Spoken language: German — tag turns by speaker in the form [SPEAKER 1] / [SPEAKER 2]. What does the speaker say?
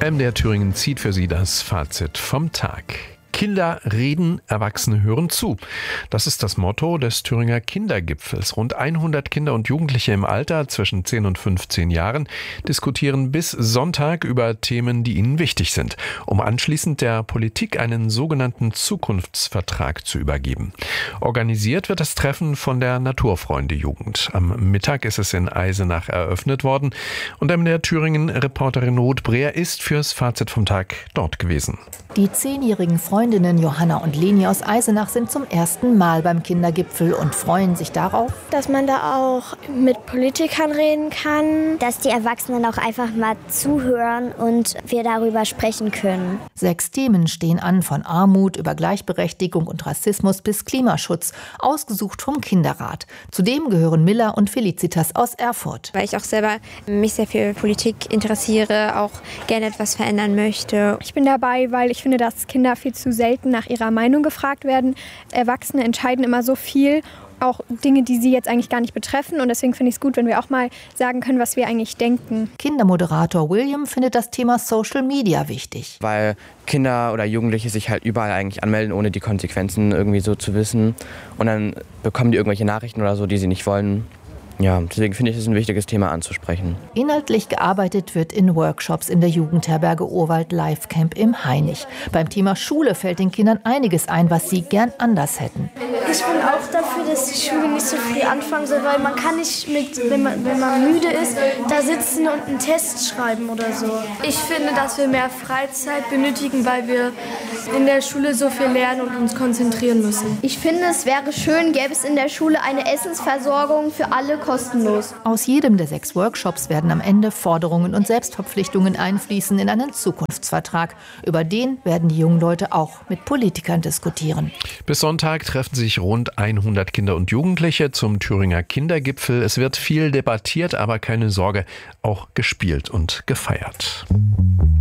[SPEAKER 1] MDR Thüringen zieht für Sie das Fazit vom Tag. Kinder reden, Erwachsene hören zu. Das ist das Motto des Thüringer Kindergipfels. Rund 100 Kinder und Jugendliche im Alter zwischen 10 und 15 Jahren diskutieren bis Sonntag über Themen, die ihnen wichtig sind, um anschließend der Politik einen sogenannten Zukunftsvertrag zu übergeben. Organisiert wird das Treffen von der Naturfreunde-Jugend. Am Mittag ist es in Eisenach eröffnet worden und MDR Thüringen-Reporterin Ruth Breer ist fürs Fazit vom Tag dort gewesen.
[SPEAKER 2] Die 10-jährigen Freundinnen Johanna und Leni aus Eisenach sind zum ersten Mal beim Kindergipfel und freuen sich darauf,
[SPEAKER 3] dass man da auch mit Politikern reden kann.
[SPEAKER 4] Dass die Erwachsenen auch einfach mal zuhören und wir darüber sprechen können.
[SPEAKER 2] 6 Themen stehen an, von Armut über Gleichberechtigung und Rassismus bis Klimaschutz, ausgesucht vom Kinderrat. Zudem gehören Milla und Felicitas aus Erfurt.
[SPEAKER 5] Weil ich auch selber mich sehr für Politik interessiere, auch gerne etwas verändern möchte.
[SPEAKER 3] Ich bin dabei, weil ich finde, dass Kinder viel zu selten nach ihrer Meinung gefragt werden. Erwachsene entscheiden immer so viel, auch Dinge, die sie jetzt eigentlich gar nicht betreffen. Und deswegen finde ich es gut, wenn wir auch mal sagen können, was wir eigentlich denken.
[SPEAKER 2] Kindermoderator William findet das Thema Social Media wichtig.
[SPEAKER 6] Weil Kinder oder Jugendliche sich halt überall eigentlich anmelden, ohne die Konsequenzen irgendwie so zu wissen. Und dann bekommen die irgendwelche Nachrichten oder so, die sie nicht wollen. Ja, deswegen finde ich es ein wichtiges Thema anzusprechen.
[SPEAKER 2] Inhaltlich gearbeitet wird in Workshops in der Jugendherberge Urwald Live Camp im Hainich. Beim Thema Schule fällt den Kindern einiges ein, was sie gern anders hätten.
[SPEAKER 3] Ich bin auch dafür, dass die Schule nicht so früh anfangen soll, weil man kann nicht, wenn man müde ist, da sitzen und einen Test schreiben oder so. Ich finde, dass wir mehr Freizeit benötigen, weil wir in der Schule so viel lernen und uns konzentrieren müssen.
[SPEAKER 7] Ich finde, es wäre schön, gäbe es in der Schule eine Essensversorgung für alle kostenlos.
[SPEAKER 2] Aus jedem der 6 Workshops werden am Ende Forderungen und Selbstverpflichtungen einfließen in einen Zukunftsvertrag. Über den werden die jungen Leute auch mit Politikern diskutieren.
[SPEAKER 1] Bis Sonntag treffen sich rund 100 Kinder und Jugendliche zum Thüringer Kindergipfel. Es wird viel debattiert, aber keine Sorge, auch gespielt und gefeiert.